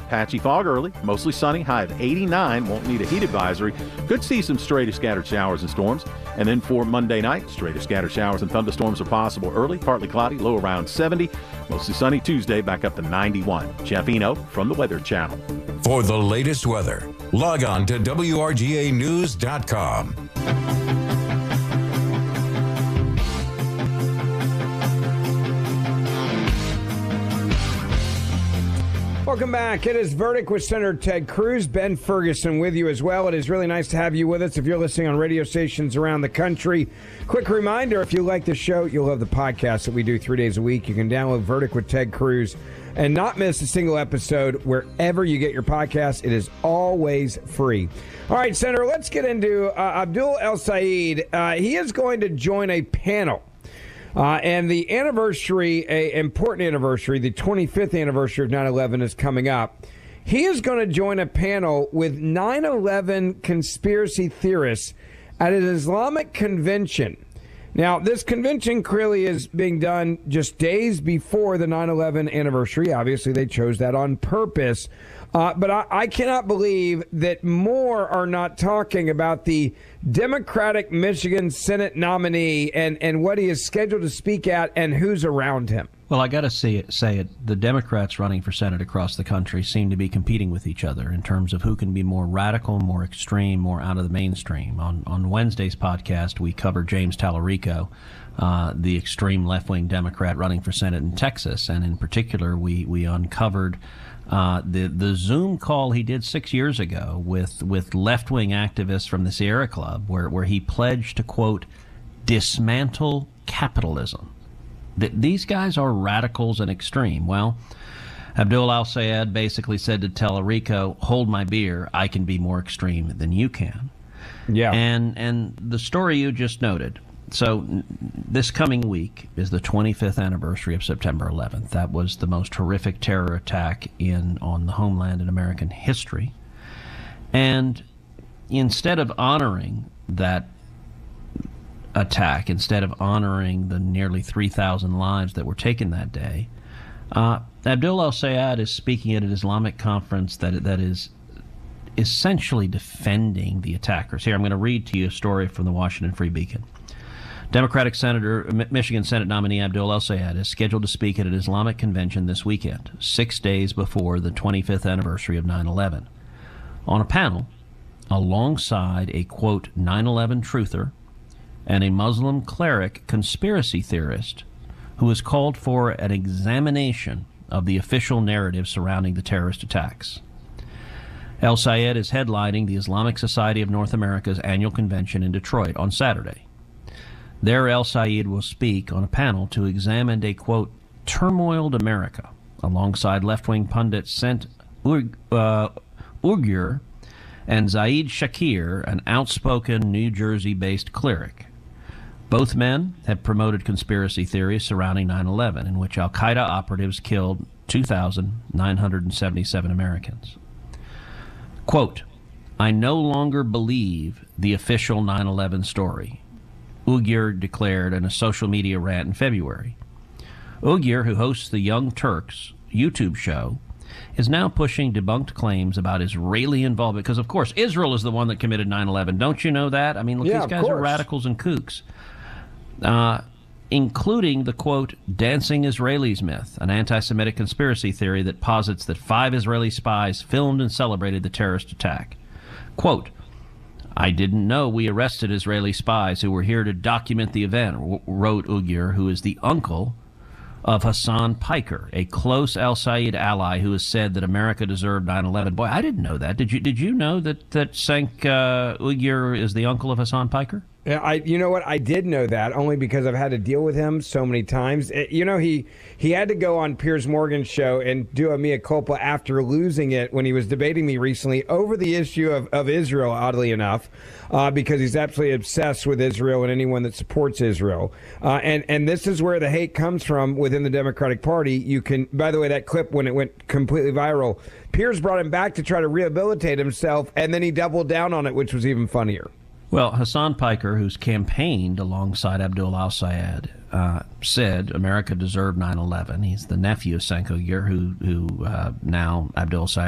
Patchy fog early, mostly sunny, high of 89. Won't need a heat advisory. Could see some stray to scattered showers and storms. And then for Monday night, stray to scattered showers and thunderstorms are possible early, partly cloudy, low around 70. Mostly sunny Tuesday, back up to 91. Jeff Eno from the Weather Channel. For the latest weather, log on to WRGAnews.com. Welcome back. It is Verdict with Senator Ted Cruz. Ben Ferguson with you as well. It is really nice to have you with us if you're listening on radio stations around the country. Quick reminder, if you like the show, you'll love the podcast that we do 3 days a week. You can download Verdict with Ted Cruz and not miss a single episode wherever you get your podcast. It is always free. All right, Senator, let's get into Abdul El-Sayed. He is going to join a panel. And the anniversary, an important anniversary, the 25th anniversary of 9/11 is coming up. He is going to join a panel with 9/11 conspiracy theorists at an Islamic convention. Now, this convention clearly is being done just days before the 9/11 anniversary. Obviously, they chose that on purpose. But I cannot believe that more are not talking about the Democratic Michigan Senate nominee and what he is scheduled to speak at and who's around him. Well, I got to say it. The Democrats running for Senate across the country seem to be competing with each other in terms of who can be more radical, more extreme, more out of the mainstream. On Wednesday's podcast, we covered James Tallarico, the extreme left-wing Democrat running for Senate in Texas. And in particular, we uncovered the Zoom call he did 6 years ago with left-wing activists from the Sierra Club, where he pledged to, quote, dismantle capitalism. These guys are radicals and extreme. Well, Abdul El-Sayed basically said to Tallarico, hold my beer, I can be more extreme than you can. Yeah. And the story you just noted. So this coming week is the 25th anniversary of September 11th. That was the most horrific terror attack on the homeland in American history. And instead of honoring that attack, instead of honoring the nearly 3,000 lives that were taken that day, Abdul El-Sayed is speaking at an Islamic conference that is essentially defending the attackers. Here, I'm going to read to you a story from the Washington Free Beacon. Democratic Michigan Senate nominee Abdul El-Sayed is scheduled to speak at an Islamic convention this weekend, 6 days before the 25th anniversary of 9/11. On a panel alongside a, quote, 9/11 truther and a Muslim cleric conspiracy theorist who has called for an examination of the official narrative surrounding the terrorist attacks. El-Sayed is headlining the Islamic Society of North America's annual convention in Detroit on Saturday. There, El-Sayed will speak on a panel to examine a, quote, turmoiled America, alongside left-wing pundits Sent Uygur and Zaid Shakir, an outspoken New Jersey-based cleric. Both men have promoted conspiracy theories surrounding 9/11, in which al-Qaeda operatives killed 2,977 Americans. Quote, I no longer believe the official 9/11 story, Uygur declared in a social media rant in February. Uygur, who hosts the Young Turks YouTube show, is now pushing debunked claims about Israeli involvement, because, of course, Israel is the one that committed 9/11. Don't you know that? I mean, look, yeah, these guys are radicals and kooks. Including the, quote, dancing Israelis myth, an anti-Semitic conspiracy theory that posits that 5 Israeli spies filmed and celebrated the terrorist attack. Quote, I didn't know we arrested Israeli spies who were here to document the event, wrote Uygur, who is the uncle of Hassan Piker, a close El-Sayed ally who has said that America deserved 9/11. Boy, I didn't know that. Did you know that Cenk Uygur is the uncle of Hassan Piker? Yeah, you know what? I did know that only because I've had to deal with him so many times. You know, he had to go on Piers Morgan's show and do a mea culpa after losing it when he was debating me recently over the issue of Israel, oddly enough, because he's absolutely obsessed with Israel and anyone that supports Israel. And this is where the hate comes from within the Democratic Party. You can, by the way, that clip when it went completely viral, Piers brought him back to try to rehabilitate himself, and then he doubled down on it, which was even funnier. Well, Hassan Piker, who's campaigned alongside Abdul El-Sayed, said America deserved 9/11. He's the nephew of Cenk Uygur, who now Abdul